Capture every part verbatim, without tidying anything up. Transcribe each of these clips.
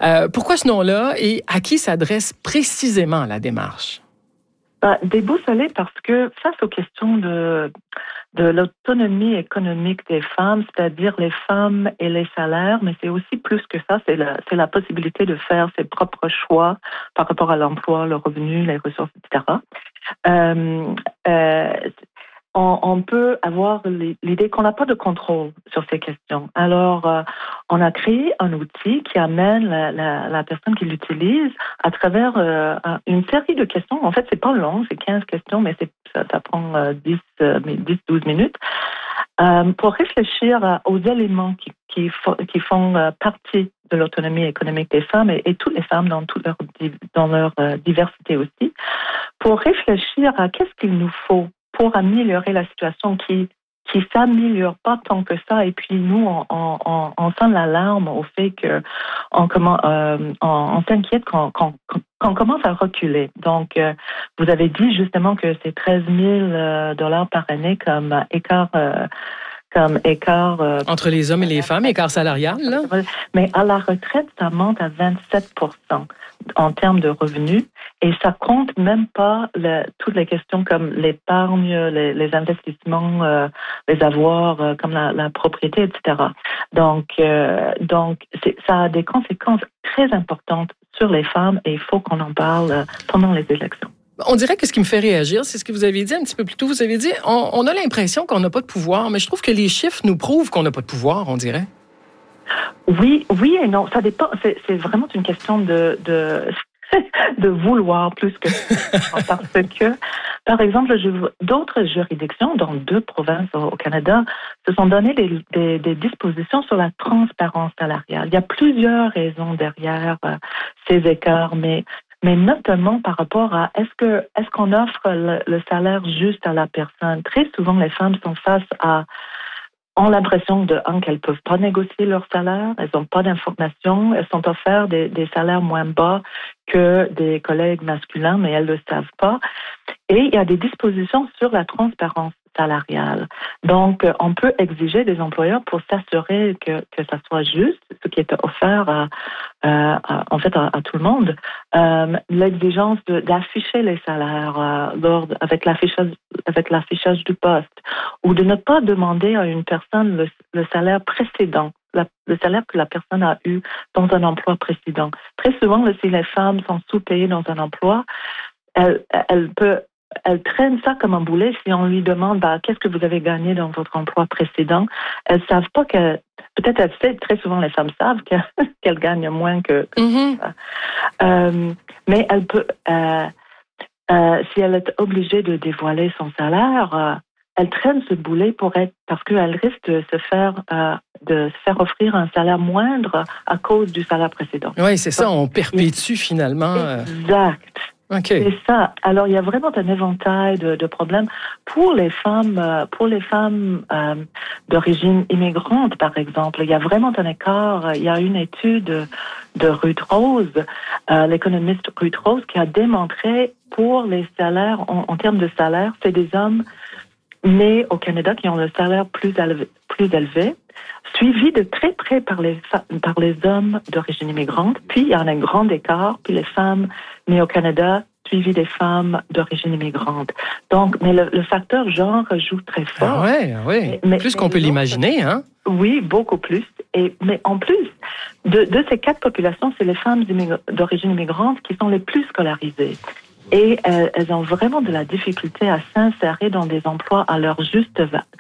Euh, pourquoi ce nom-là et à qui s'adresse précisément la démarche? Ben, déboussolé parce que face aux questions de, de l'autonomie économique des femmes, c'est-à-dire les femmes et les salaires, mais c'est aussi plus que ça, c'est la, c'est la possibilité de faire ses propres choix par rapport à l'emploi, le revenu, les ressources, et cetera. Euh, euh, On, on peut avoir l'idée qu'on n'a pas de contrôle sur ces questions. Alors, euh, on a créé un outil qui amène la, la, la personne qui l'utilise à travers euh, une série de questions. En fait, c'est pas long, c'est quinze questions, mais c'est, ça, ça prend euh, dix, douze minutes euh, pour réfléchir à, aux éléments qui, qui, fo- qui font euh, partie de l'autonomie économique des femmes et, et toutes les femmes dans, toute leur, dans leur euh, diversité aussi, pour réfléchir à qu'est-ce qu'il nous faut pour améliorer la situation qui qui s'améliore pas tant que ça. Et puis nous, on, on, on sonne l'alarme au fait que on, comment, euh, on, on s'inquiète qu'on, qu'on, qu'on commence à reculer. Donc, euh, vous avez dit justement que c'est treize mille dollars par année comme écart. Euh, comme écart... Euh, Entre les hommes et les femmes, écart salarial, là? Mais à la retraite, ça monte à vingt-sept pour cent en termes de revenus et ça compte même pas le, toutes les questions comme l'épargne, les, les investissements, euh, les avoirs, euh, comme la, la propriété, et cetera. Donc, euh, donc c'est, ça a des conséquences très importantes sur les femmes et il faut qu'on en parle pendant les élections. On dirait que ce qui me fait réagir, c'est ce que vous avez dit un petit peu plus tôt. Vous avez dit, on, on a l'impression qu'on n'a pas de pouvoir, mais je trouve que les chiffres nous prouvent qu'on n'a pas de pouvoir, on dirait. Oui, oui et non. Ça dépend. C'est, c'est vraiment une question de, de, de vouloir plus que parce que, par exemple, je, d'autres juridictions, dans deux provinces au, au Canada, se sont donné des, des, des dispositions sur la transparence salariale. Il y a plusieurs raisons derrière euh, ces écarts, mais mais notamment par rapport à est-ce que est-ce qu'on offre le, le salaire juste à la personne. Très souvent, les femmes sont face à ont l'impression de un qu'elles peuvent pas négocier leur salaire, elles n'ont pas d'informations, elles sont offertes des, des salaires moins bas que des collègues masculins, mais elles le savent pas. Et il y a des dispositions sur la transparence salariale. Donc, on peut exiger des employeurs pour s'assurer que, que ça soit juste, ce qui est offert à, à, à, en fait à, à tout le monde. Euh, l'exigence de, d'afficher les salaires euh, lors, avec l'affichage, avec l'affichage du poste, ou de ne pas demander à une personne le, le salaire précédent. La, le salaire que la personne a eu dans un emploi précédent. Très souvent, si les femmes sont sous-payées dans un emploi, elle, elle peut Elle traîne ça comme un boulet si on lui demande bah, qu'est-ce que vous avez gagné dans votre emploi précédent. Elles ne savent pas que, peut-être elles savent, très souvent les femmes savent que, qu'elles gagnent moins que, que mm-hmm. ça. Euh, mais elle peut, euh, euh, si elle est obligée de dévoiler son salaire, euh, elle traîne ce boulet pour être, parce qu'elle risque de se faire, euh, de se faire offrir un salaire moindre à cause du salaire précédent. Oui, c'est ça, on perpétue finalement. Exact. Okay. C'est ça. Alors, il y a vraiment un éventail de, de problèmes pour les femmes, euh, pour les femmes euh, d'origine immigrante, par exemple. Il y a vraiment un écart. Il y a une étude de Ruth Rose, euh, l'économiste Ruth Rose, qui a démontré pour les salaires, en, en termes de salaire, c'est des hommes nés au Canada qui ont le salaire plus élevé, plus élevé, suivi de très près par les, par les hommes d'origine immigrante. Puis, il y a un grand écart. Puis, les femmes nées au Canada, suivi des femmes d'origine immigrante. Donc, mais le, le facteur genre joue très fort. Ah ouais, ouais. Mais, plus mais qu'on peut l'imaginer, hein? Oui, beaucoup plus. Et, mais en plus, de, de ces quatre populations, c'est les femmes d'origine immigrante qui sont les plus scolarisées. Et elles, elles ont vraiment de la difficulté à s'insérer dans des emplois à leur juste,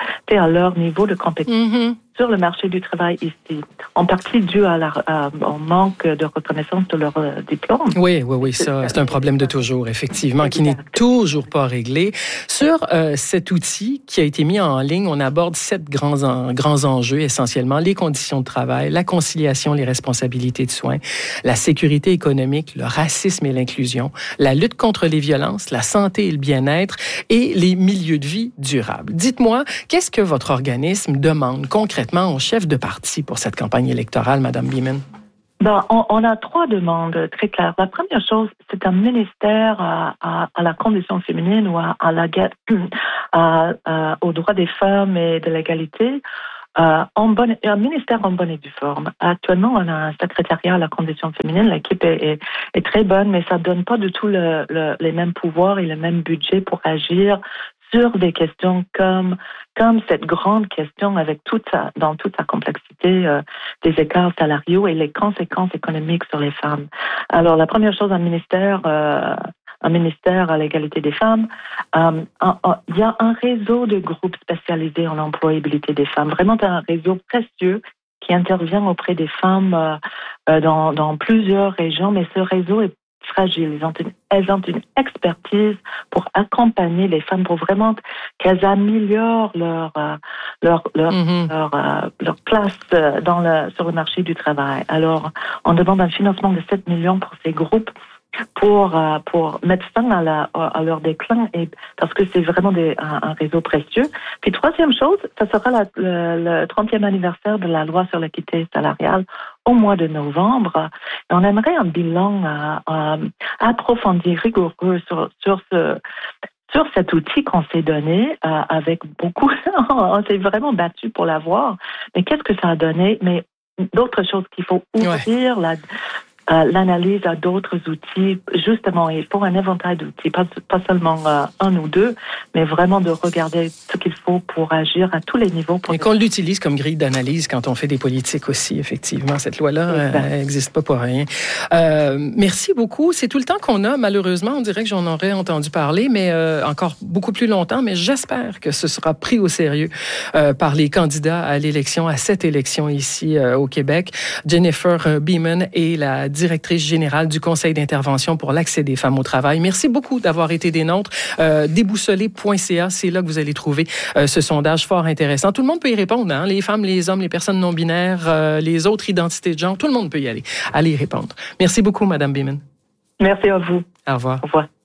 à leur niveau de compétence mm-hmm. sur le marché du travail ici. En partie dû à la, à, au manque de reconnaissance de leur euh, diplôme. Oui, oui, oui, ça, c'est un problème de toujours, effectivement, exact. Qui n'est toujours pas réglé. Sur euh, cet outil qui a été mis en ligne, on aborde sept grands, en, grands enjeux, essentiellement les conditions de travail, la conciliation, les responsabilités de soins, la sécurité économique, le racisme et l'inclusion, la lutte contre les violences, la santé et le bien-être et les milieux de vie durables. Dites-moi, qu'est-ce que votre organisme demande concrètement aux chefs de parti pour cette campagne électorale, Madame Beeman? Ben, on, on a trois demandes très claires. La première chose, c'est un ministère à, à, à la condition féminine ou à, à la, à, à, aux droits des femmes et de l'égalité euh, en bonne, un ministère en bonne et due forme. Actuellement, on a un secrétariat à la condition féminine. L'équipe est, est, est très bonne, mais ça donne pas du tout le, le, les mêmes pouvoirs et le même budget pour agir sur des questions comme comme cette grande question avec toute sa, dans toute sa complexité euh, des écarts salariaux et les conséquences économiques sur les femmes. Alors, la première chose, un ministère, euh, un ministère à l'égalité des femmes, euh, un, un, il y a un réseau de groupes spécialisés en employabilité des femmes. Vraiment, un réseau précieux qui intervient auprès des femmes euh, dans, dans plusieurs régions, mais ce réseau est fragiles. Ils ont une, elles ont une expertise pour accompagner les femmes, pour vraiment qu'elles améliorent leur euh, leur leur, mm-hmm. leur, euh, leur place dans le sur le marché du travail. Alors, on demande un financement de sept millions pour ces groupes pour euh, pour mettre fin à, la, à leur déclin et parce que c'est vraiment des, un, un réseau précieux. Puis troisième chose, ça sera la, le, le trentième anniversaire de la loi sur l'équité salariale au mois de novembre. Et on aimerait un bilan euh, euh, approfondi, rigoureux sur sur ce sur cet outil qu'on s'est donné euh, avec beaucoup. On s'est vraiment battu pour l'avoir. Mais qu'est-ce que ça a donné? Mais d'autres choses qu'il faut ouvrir ouais. la Euh, l'analyse à d'autres outils, justement, il faut un éventail d'outils, pas, pas seulement euh, un ou deux, mais vraiment de regarder ce qu'il faut pour agir à tous les niveaux. Pour Et qu'on l'utilise comme grille d'analyse quand on fait des politiques aussi, effectivement. Cette loi-là n'existe pas pour rien. Euh, merci beaucoup. C'est tout le temps qu'on a, malheureusement. On dirait que j'en aurais entendu parler, mais euh, encore beaucoup plus longtemps, mais j'espère que ce sera pris au sérieux euh, par les candidats à l'élection, à cette élection ici euh, au Québec. Jennifer Beeman est la directrice générale du Conseil d'intervention pour l'accès des femmes au travail. Merci beaucoup d'avoir été des nôtres. Euh, déboussolé point c a, c'est là que vous allez trouver euh, ce sondage fort intéressant. Tout le monde peut y répondre, hein? Les femmes, les hommes, les personnes non-binaires, euh, les autres identités de genre, tout le monde peut y aller, aller y répondre. Merci beaucoup, Madame Beeman. Merci à vous. Au revoir. Au revoir.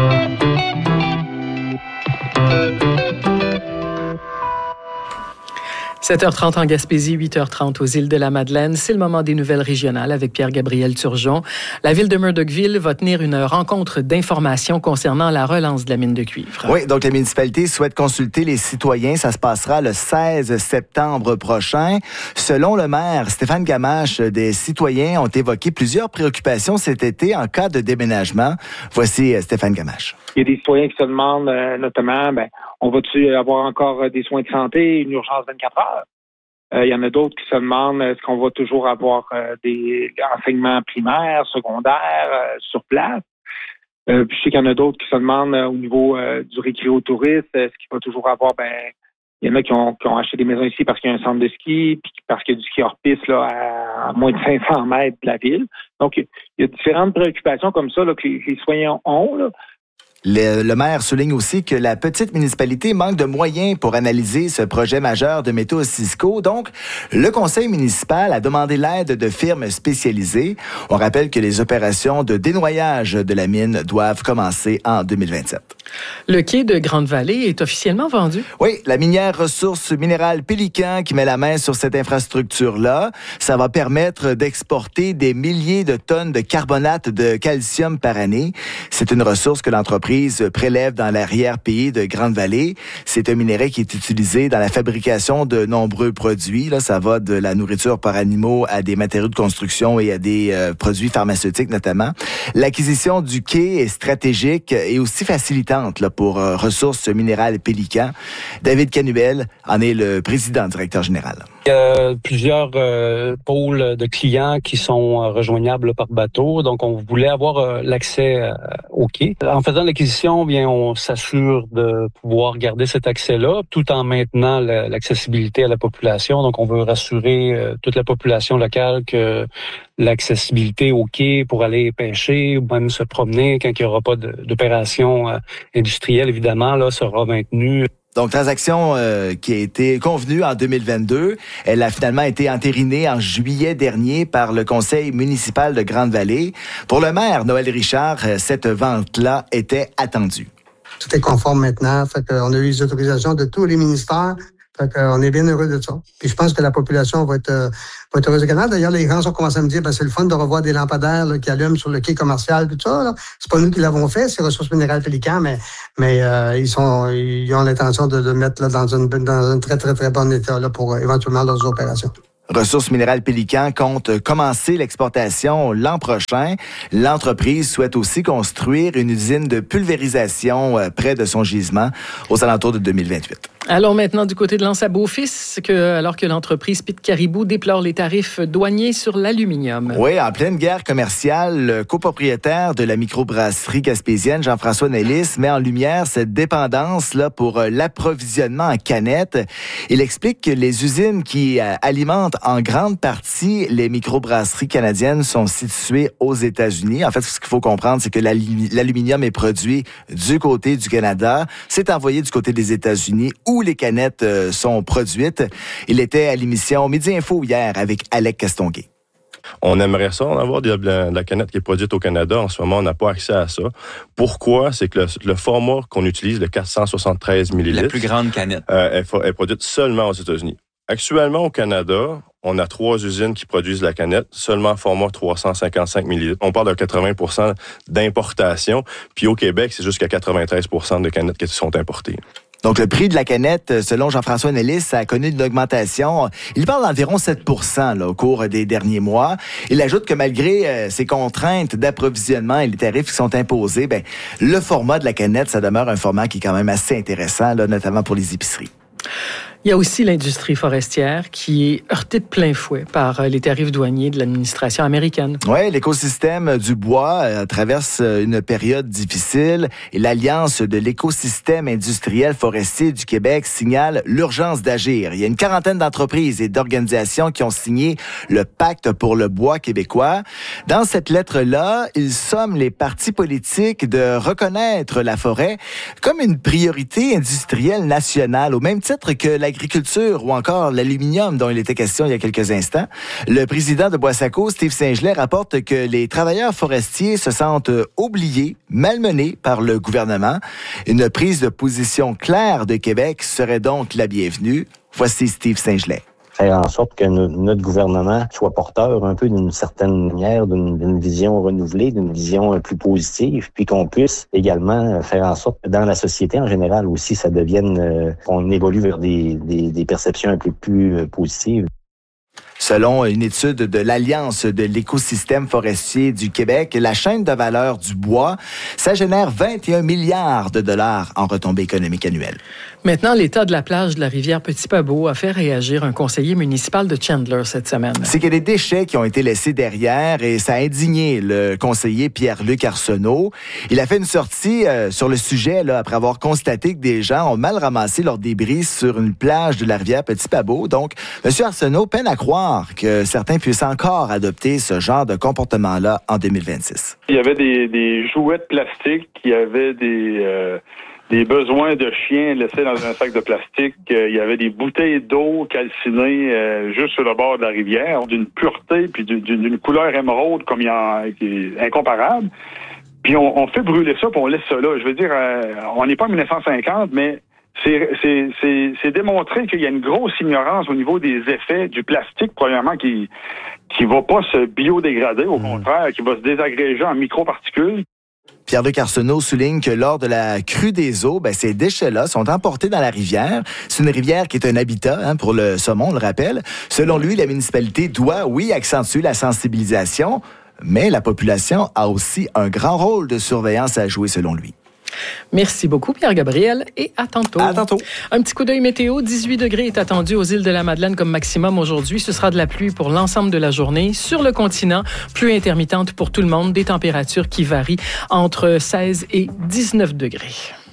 sept heures trente en Gaspésie, huit heures trente aux îles de la Madeleine. C'est le moment des nouvelles régionales avec Pierre-Gabriel Turgeon. La ville de Murdochville va tenir une rencontre d'information concernant la relance de la mine de cuivre. Oui, donc la municipalité souhaite consulter les citoyens. Ça se passera le seize septembre prochain. Selon le maire Stéphane Gamache, des citoyens ont évoqué plusieurs préoccupations cet été en cas de déménagement. Voici Stéphane Gamache. Il y a des citoyens qui se demandent euh, notamment, ben, on va-tu avoir encore des soins de santé, une urgence vingt-quatre heures? Euh, il y en a d'autres qui se demandent, est-ce qu'on va toujours avoir euh, des enseignements primaires, secondaires, euh, sur place? Euh, puis je sais qu'il y en a d'autres qui se demandent euh, au niveau euh, du récréotourisme, est-ce qu'il va toujours avoir, ben, il y en a qui ont, qui ont acheté des maisons ici parce qu'il y a un centre de ski, puis parce qu'il y a du ski hors-piste là, à, à moins de cinq cents mètres de la ville. Donc, il y a différentes préoccupations comme ça là, que les, les citoyens ont, là. Le, le maire souligne aussi que la petite municipalité manque de moyens pour analyser ce projet majeur de métaux Cisco. Donc, le conseil municipal a demandé l'aide de firmes spécialisées. On rappelle que les opérations de dénoyage de la mine doivent commencer en deux mille vingt-sept. Le quai de Grande-Vallée est officiellement vendu? Oui, la minière Ressources minérales Pélican qui met la main sur cette infrastructure-là. Ça va permettre d'exporter des milliers de tonnes de carbonate de calcium par année. C'est une ressource que l'entreprise prélève dans l'arrière-pays de Grande-Vallée. C'est un minerai qui est utilisé dans la fabrication de nombreux produits. Là, ça va de la nourriture par animaux à des matériaux de construction et à des euh, produits pharmaceutiques notamment. L'acquisition du quai est stratégique et aussi facilitante là, pour euh, Ressources minérales Pélican. David Canuel en est le président directeur général. Il y a plusieurs euh, pôles de clients qui sont euh, rejoignables par bateau. Donc, on voulait avoir euh, l'accès euh, au quai. En faisant l'acquisition, bien, on s'assure de pouvoir garder cet accès-là tout en maintenant la, l'accessibilité à la population. Donc, on veut rassurer euh, toute la population locale que l'accessibilité au quai pour aller pêcher ou même se promener quand il n'y aura pas de, d'opération euh, industrielle, évidemment, là, sera maintenue. Donc, transaction euh, qui a été convenue en deux mille vingt-deux. Elle a finalement été entérinée en juillet dernier par le conseil municipal de Grande-Vallée. Pour le maire, Noël Richard, cette vente-là était attendue. Tout est conforme maintenant. Fait qu'on a eu les autorisations de tous les ministères. Fait qu'on est bien heureux de ça. Puis je pense que la population va être, euh, va être heureuse du canal. D'ailleurs, les gens ont commencé à me dire, ben, c'est le fun de revoir des lampadaires là, qui allument sur le quai commercial, tout ça. Là. C'est pas nous qui l'avons fait, c'est Ressources minérales Pélican, mais, mais euh, ils sont, ils ont l'intention de le mettre là, dans, une, dans un très, très, très bon état là, pour euh, éventuellement leurs opérations. Ressources minérales Pélican compte commencer l'exportation l'an prochain. L'entreprise souhaite aussi construire une usine de pulvérisation près de son gisement aux alentours de deux mille vingt-huit. Allons maintenant du côté de l'Anse à Beaufils, que, alors que l'entreprise Pit Caribou déplore les tarifs douaniers sur l'aluminium. Oui, en pleine guerre commerciale, le copropriétaire de la microbrasserie gaspésienne, Jean-François Nellis, met en lumière cette dépendance là pour l'approvisionnement en canettes. Il explique que les usines qui euh, alimentent en grande partie les microbrasseries canadiennes sont situées aux États-Unis. En fait, ce qu'il faut comprendre, c'est que l'aluminium est produit du côté du Canada, c'est envoyé du côté des États-Unis où les canettes euh, sont produites. Il était à l'émission Midi Info hier avec Alec Castonguay. On aimerait ça, en avoir de la, de la canette qui est produite au Canada. En ce moment, on n'a pas accès à ça. Pourquoi? C'est que le, le format qu'on utilise, le quatre cent soixante-treize millilitres... La plus grande canette. Euh, est, est produite seulement aux États-Unis. Actuellement, au Canada, on a trois usines qui produisent la canette, seulement format trois cent cinquante-cinq millilitres. On parle de quatre-vingts pour cent d'importation. Puis au Québec, c'est jusqu'à quatre-vingt-treize pour cent de canettes qui sont importées. Donc, le prix de la canette, selon Jean-François Nellis, ça a connu une augmentation. Il parle d'environ sept pour cent là, au cours des derniers mois. Il ajoute que malgré euh, ces contraintes d'approvisionnement et les tarifs qui sont imposés, ben, le format de la canette, ça demeure un format qui est quand même assez intéressant, là, notamment pour les épiceries. Il y a aussi l'industrie forestière qui est heurtée de plein fouet par les tarifs douaniers de l'administration américaine. Oui, l'écosystème du bois euh, traverse une période difficile et l'Alliance de l'écosystème industriel forestier du Québec signale l'urgence d'agir. Il y a une quarantaine d'entreprises et d'organisations qui ont signé le Pacte pour le bois québécois. Dans cette lettre-là, ils somment les partis politiques de reconnaître la forêt comme une priorité industrielle nationale, au même titre que l'agriculture ou encore l'aluminium dont il était question il y a quelques instants. Le président de Boissaco, Steve Saint-Gelais, rapporte que les travailleurs forestiers se sentent oubliés, malmenés par le gouvernement. Une prise de position claire de Québec serait donc la bienvenue. Voici Steve Saint-Gelais. Faire en sorte que no- notre gouvernement soit porteur un peu d'une certaine manière, d'une, d'une vision renouvelée, d'une vision plus positive, puis qu'on puisse également faire en sorte que dans la société en général aussi, ça devienne, euh, qu'on évolue vers des, des, des perceptions un peu plus euh, positives. Selon une étude de l'Alliance de l'écosystème forestier du Québec, la chaîne de valeur du bois, ça génère vingt et un milliards de dollars en retombées économiques annuelles. Maintenant, l'état de la plage de la rivière Petit-Pabeau a fait réagir un conseiller municipal de Chandler cette semaine. C'est qu'il y a des déchets qui ont été laissés derrière et ça a indigné le conseiller Pierre-Luc Arsenault. Il a fait une sortie euh, sur le sujet là, après avoir constaté que des gens ont mal ramassé leurs débris sur une plage de la rivière Petit-Pabeau. Donc, M. Arsenault peine à croire que certains puissent encore adopter ce genre de comportement-là en deux mille vingt-six. Il y avait des, des jouets de plastique, il y avait des, euh, des besoins de chiens laissés dans un sac de plastique, il y avait des bouteilles d'eau calcinées euh, juste sur le bord de la rivière, d'une pureté puis d'une, d'une couleur émeraude comme il y en, qui est incomparable. Puis on, on fait brûler ça puis on laisse ça là. Je veux dire, euh, on n'est pas en dix-neuf cent cinquante, mais C'est, c'est, c'est, c'est démontré qu'il y a une grosse ignorance au niveau des effets du plastique, premièrement, qui qui va pas se biodégrader, au mmh. contraire, qui va se désagréger en microparticules. Pierre-Luc Arsenault souligne que lors de la crue des eaux, ben, ces déchets-là sont emportés dans la rivière. C'est une rivière qui est un habitat hein, pour le saumon, on le rappelle. Selon lui, la municipalité doit, oui, accentuer la sensibilisation, mais la population a aussi un grand rôle de surveillance à jouer, selon lui. Merci beaucoup, Pierre-Gabriel, et à tantôt. À tantôt. Un petit coup d'œil météo. dix-huit degrés est attendu aux îles de la Madeleine comme maximum aujourd'hui. Ce sera de la pluie pour l'ensemble de la journée. Sur le continent, pluie intermittente pour tout le monde. Des températures qui varient entre seize et dix-neuf degrés.